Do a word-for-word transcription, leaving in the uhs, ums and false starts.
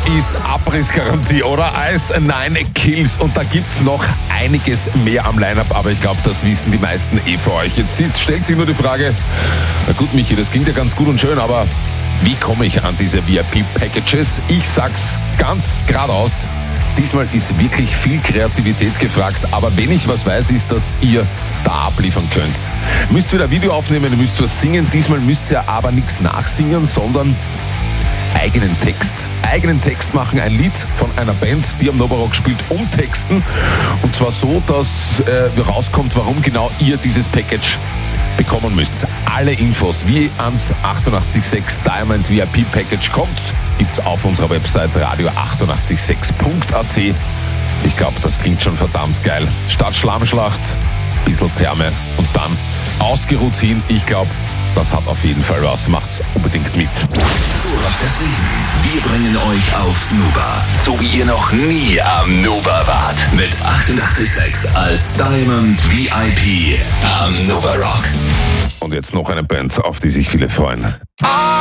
ist Abrissgarantie, oder? Ice Nine Kills. Und da gibt's noch einiges mehr am Line-Up, aber ich glaube, das wissen die meisten eh für euch. Jetzt, jetzt stellt sich nur die Frage, na gut, Michi, das klingt ja ganz gut und schön, aber wie komme ich an diese V I P-Packages? Ich sag's ganz geradeaus. Diesmal ist wirklich viel Kreativität gefragt, aber wenn ich was weiß, ist, dass ihr da abliefern könnt. Ihr müsst wieder ein Video aufnehmen, ihr müsst was singen. Diesmal müsst ihr aber nichts nachsingen, sondern eigenen Text. Eigenen Text machen, ein Lied von einer Band, die am Nova Rock spielt, umtexten. Und zwar so, dass äh, rauskommt, warum genau ihr dieses Package bekommen müsst. Alle Infos, wie ans achtundachtzig Komma sechs Diamond V I P Package kommt, gibt's auf unserer Website radio achtundachtzig sechs punkt a t. Ich glaube, das klingt schon verdammt geil. Statt Schlammschlacht, bisschen Therme und dann ausgeruht hin. Ich glaube, das hat auf jeden Fall was. Macht's unbedingt mit. So läuft das Leben. Wir bringen euch aufs Nova. So wie ihr noch nie am Nova wart. Mit achtundachtzig Komma sechs als Diamond V I P am Nova Rock. Und jetzt noch eine Band, auf die sich viele freuen. Ah!